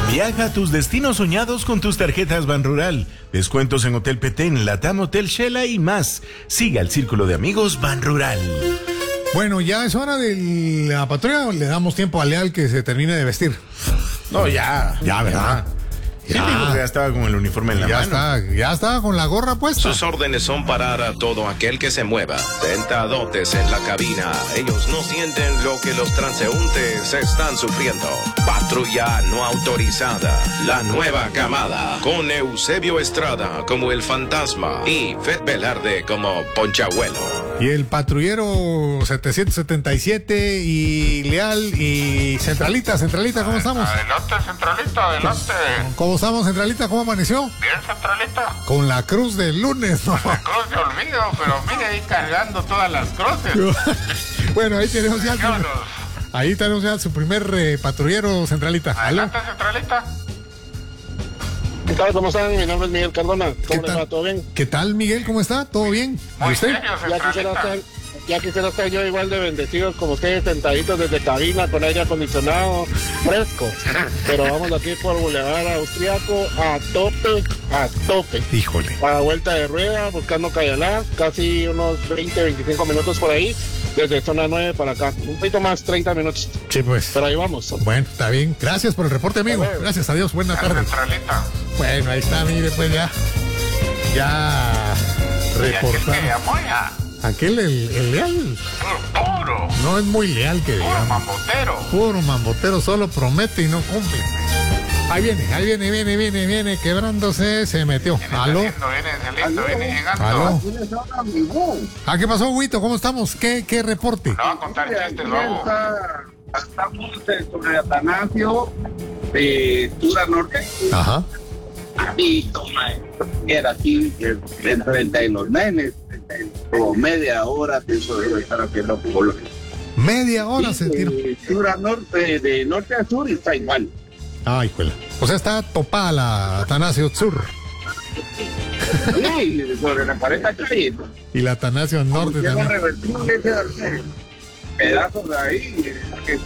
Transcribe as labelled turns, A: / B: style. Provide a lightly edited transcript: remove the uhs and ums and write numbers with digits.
A: Viaja a tus destinos soñados con tus tarjetas Banrural. Descuentos en Hotel Petén, Latam Hotel Shela y más. Siga el círculo de amigos Banrural.
B: Bueno, ya es hora de la patrulla. Le damos tiempo a Leal que se termine de vestir.
A: No, ya.
B: Ya, ¿verdad?
A: Ya estaba con el uniforme en la mano.
B: Ya está con la gorra puesta.
C: Sus órdenes son parar a todo aquel que se mueva. Sentadotes en la cabina. Ellos no sienten lo que los transeúntes están sufriendo. Patrulla no autorizada. La nueva camada. Con Eusebio Estrada como el fantasma. Y Fed Velarde como Ponchabuelo.
B: Y el patrullero 777 y Leal y Centralita, ¿cómo estamos?
D: Adelante, Centralita, adelante.
B: ¿Cómo estamos, Centralita? ¿Cómo amaneció?
D: Bien, Centralita.
B: Con la cruz del lunes, ¿no?
D: La cruz de olvido, pero mire ahí cargando todas las cruces.
B: Bueno, ahí tenemos ya.
D: Vámonos.
B: Ahí tenemos ya su primer patrullero, Centralita.
D: Adelante, Centralita.
E: ¿Qué tal? ¿Cómo están? Mi nombre es Miguel Cardona. ¿Cómo les va? ¿Todo bien?
B: ¿Qué tal, Miguel? ¿Cómo está? ¿Todo bien?
D: Muy
B: ¿Y usted?
D: serio,
E: Ya quisiera estar yo igual de bendecidos como ustedes, sentaditos desde cabina con aire acondicionado fresco. Pero vamos aquí por Boulevard Austriaco a tope.
B: Híjole.
E: A vuelta de rueda, buscando Cayalá, casi unos 20, 25 minutos por ahí, desde zona 9 para acá. Un poquito más, 30 minutos.
B: Sí, pues.
E: Pero ahí vamos.
B: Bueno, está bien. Gracias por el reporte, amigo. Gracias a Dios. Buena tarde.
D: Centralita.
B: Bueno, ahí está, mire, pues ya. Ya reportaron. Aquel, el leal.
D: Puro.
B: No es muy leal que
D: Puro
B: digamos.
D: mambotero.
B: Puro mambotero, solo promete y no cumple. Ahí viene, quebrándose, se metió. ¿Aló?
D: Viene llegando.
B: ¿Aló? ¿Qué pasó, Huito? ¿Cómo estamos? ¿Qué reporte?
D: No va a contar chistes, luego.
F: Estamos sobre Atanasio de Tura Norte.
B: Ajá.
F: Y toma, era aquí enfrente de los nenes, como media hora pienso debe estar haciendo polo.
B: Media hora se tiró.
F: Tura Norte, de norte a sur, y está igual.
B: Ay, juela. O sea, está topada la Atanasio Sur.
F: Sí, sobre la 40 calle.
B: Y la Atanasio Norte también.
F: Pedazos de ahí, que